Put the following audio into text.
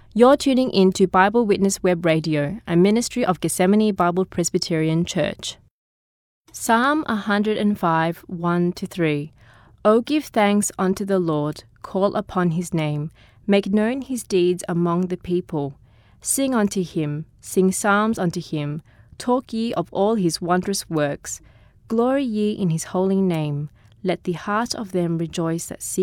You're tuning in to Bible Witness Web Radio, a ministry of Gethsemane Bible Presbyterian Church. Psalm 105, 1-3. O give thanks unto the Lord, call upon his name, make known his deeds among the people. Sing unto him, sing psalms unto him, talk ye of all his wondrous works. Glory ye in his holy name. Let the heart of them rejoice that seek